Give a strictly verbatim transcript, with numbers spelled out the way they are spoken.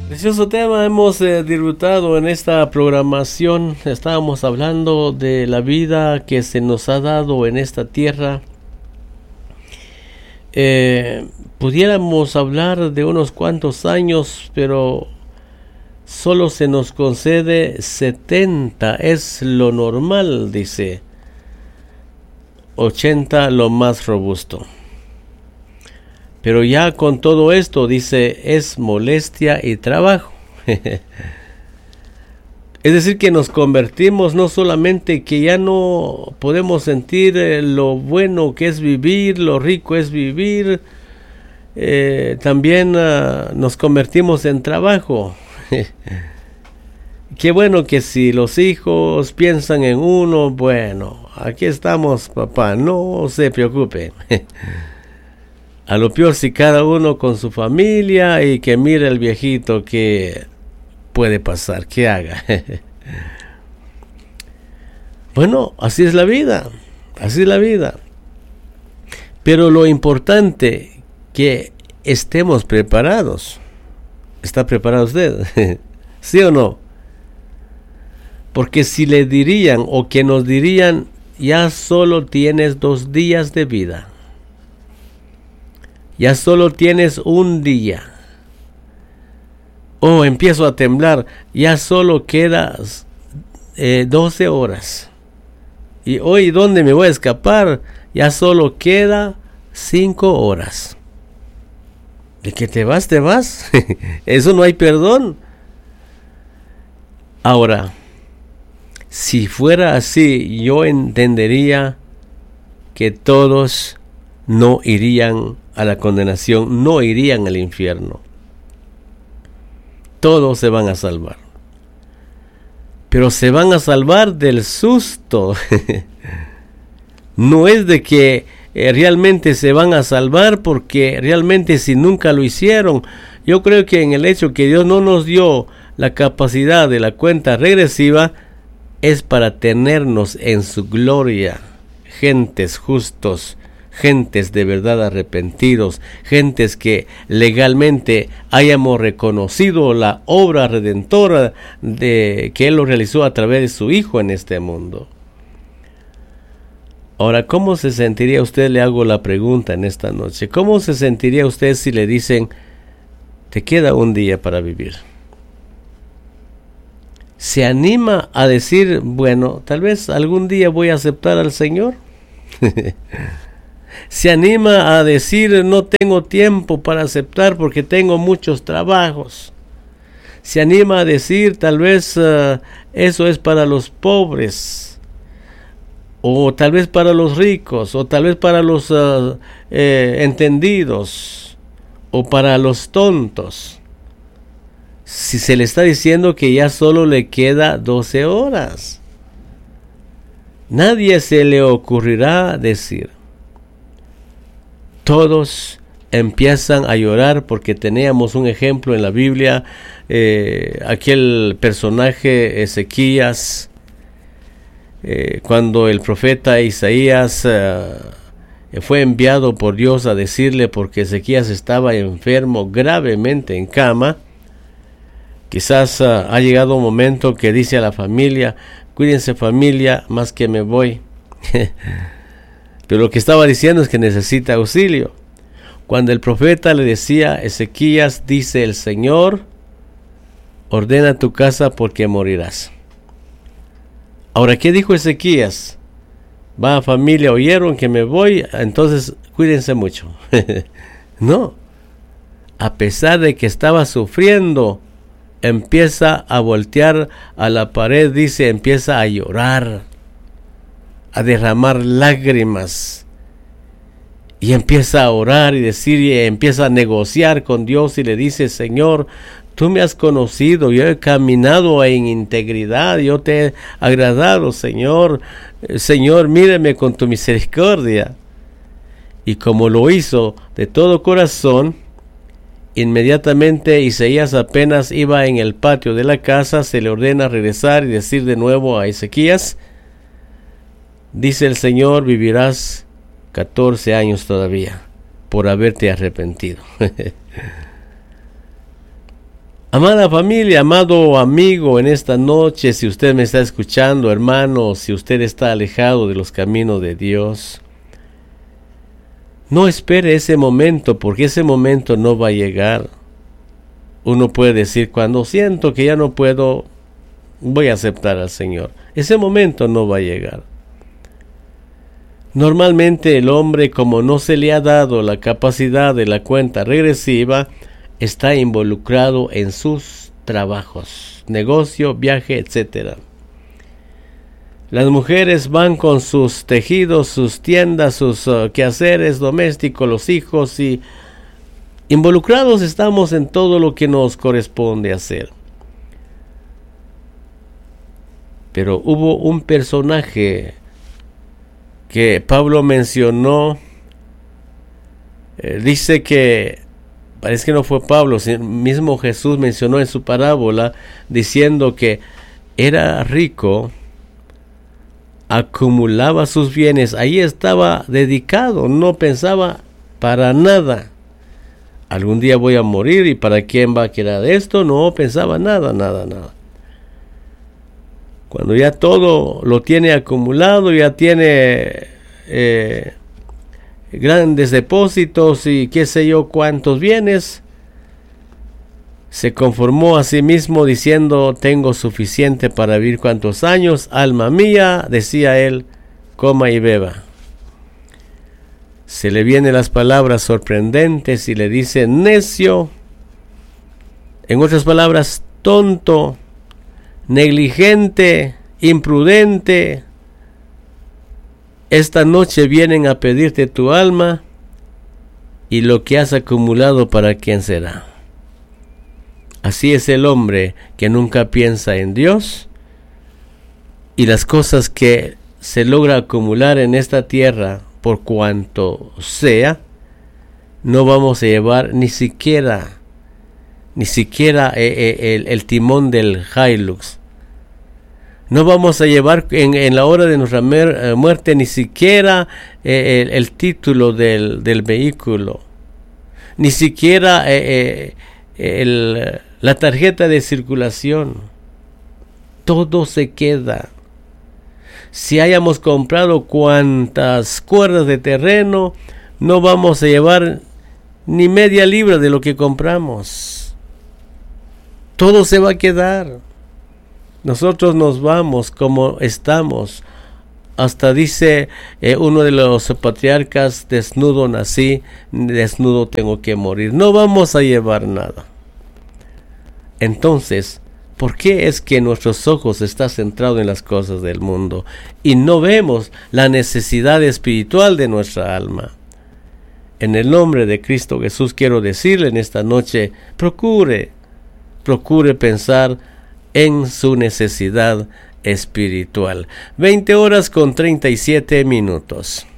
Precioso tema hemos eh, disfrutado en esta programación. Estábamos hablando de la vida que se nos ha dado en esta tierra. Eh, pudiéramos hablar de unos cuantos años, pero solo se nos concede setenta, es lo normal, dice. ochenta lo más robusto. Pero ya con todo esto, dice, es molestia y trabajo. Es decir, que nos convertimos no solamente que ya no podemos sentir eh, lo bueno que es vivir, lo rico es vivir, eh, también uh, nos convertimos en trabajo. Qué bueno que si los hijos piensan en uno, bueno, aquí estamos, papá, no se preocupe. A lo peor si cada uno con su familia y que mire el viejito que puede pasar, que haga. Bueno, así es la vida, así es la vida. Pero lo importante que estemos preparados. ¿Está preparado usted? ¿Sí o no? Porque si le dirían o que nos dirían, ya solo tienes dos días de vida. Ya solo tienes un día. Oh, empiezo a temblar. Ya solo quedas eh, doce horas. Y hoy, ¿dónde me voy a escapar? Ya solo queda cinco horas. ¿De que te vas, te vas? Eso no hay perdón. Ahora, si fuera así, yo entendería que todos no irían a la condenación, no irían al infierno. Todos se van a salvar. Pero se van a salvar del susto. No es de que eh, realmente se van a salvar, porque realmente si nunca lo hicieron, yo creo que en el hecho que Dios no nos dio la capacidad de la cuenta regresiva, es para tenernos en su gloria, gentes justos, gentes de verdad arrepentidos, gentes que legalmente hayamos reconocido la obra redentora de que Él lo realizó a través de su Hijo en este mundo. Ahora, ¿cómo se sentiría usted? Le hago la pregunta en esta noche. ¿Cómo se sentiría usted si le dicen, te queda un día para vivir? ¿Se anima a decir, bueno, tal vez algún día voy a aceptar al Señor? Se anima a decir, no tengo tiempo para aceptar porque tengo muchos trabajos. Se anima a decir, tal vez uh, eso es para los pobres, o tal vez para los ricos, o tal vez para los uh, eh, entendidos, o para los tontos. Si se le está diciendo que ya solo le queda doce horas, nadie se le ocurrirá decir. Todos empiezan a llorar porque teníamos un ejemplo en la Biblia, eh, aquel personaje Ezequías, eh, cuando el profeta Isaías eh, fue enviado por Dios a decirle, porque Ezequías estaba enfermo gravemente en cama. Quizás uh, ha llegado un momento que dice a la familia, cuídense familia, más que me voy. Pero lo que estaba diciendo es que necesita auxilio. Cuando el profeta le decía, Ezequías, dice el Señor, ordena tu casa porque morirás. Ahora, ¿qué dijo Ezequías? Va, familia, oyeron que me voy, entonces cuídense mucho. No, a pesar de que estaba sufriendo, empieza a voltear a la pared, dice, empieza a llorar, a derramar lágrimas, y empieza a orar y decir, y empieza a negociar con Dios y le dice, Señor, tú me has conocido, yo he caminado en integridad, yo te he agradado, Señor, Señor, míreme con tu misericordia. Y como lo hizo de todo corazón, inmediatamente Isaías apenas iba en el patio de la casa, se le ordena regresar y decir de nuevo a Ezequías, dice el Señor, vivirás catorce años todavía por haberte arrepentido. Amada familia, amado amigo, en esta noche, si usted me está escuchando, hermano, si usted está alejado de los caminos de Dios, no espere ese momento, porque ese momento no va a llegar. Uno puede decir, cuando siento que ya no puedo, voy a aceptar al Señor. Ese momento no va a llegar. Normalmente el hombre, como no se le ha dado la capacidad de la cuenta regresiva, está involucrado en sus trabajos, negocio, viaje, etcétera. Las mujeres van con sus tejidos, sus tiendas, sus uh, quehaceres domésticos, los hijos, y involucrados estamos en todo lo que nos corresponde hacer. Pero hubo un personaje que Pablo mencionó, eh, dice que, parece que no fue Pablo, mismo Jesús mencionó en su parábola, diciendo que era rico, acumulaba sus bienes, ahí estaba dedicado, no pensaba para nada, algún día voy a morir y para quién va a quedar esto, no pensaba nada, nada, nada. Cuando ya todo lo tiene acumulado, ya tiene eh, grandes depósitos y qué sé yo cuántos bienes, se conformó a sí mismo diciendo, tengo suficiente para vivir cuantos años, alma mía, decía él, coma y beba. Se le vienen las palabras sorprendentes y le dice, necio, en otras palabras, tonto, negligente, imprudente, esta noche vienen a pedirte tu alma y lo que has acumulado, ¿para quién será? Así es el hombre que nunca piensa en Dios, y las cosas que se logra acumular en esta tierra, por cuanto sea, no vamos a llevar ni siquiera ni siquiera eh, eh, el, el timón del Hilux. No vamos a llevar en, en la hora de nuestra mer, eh, muerte ni siquiera eh, el, el título del, del vehículo, ni siquiera eh, eh, el, la tarjeta de circulación. Todo se queda. Si hayamos comprado cuantas cuerdas de terreno, no vamos a llevar ni media libra de lo que compramos. Todo se va a quedar. Nosotros nos vamos como estamos. Hasta dice eh, uno de los patriarcas, desnudo nací, desnudo tengo que morir. No vamos a llevar nada. Entonces, ¿por qué es que nuestros ojos están centrados en las cosas del mundo y no vemos la necesidad espiritual de nuestra alma? En el nombre de Cristo Jesús quiero decirle en esta noche, procure, procure pensar en su necesidad espiritual. veinte horas con treinta y siete minutos.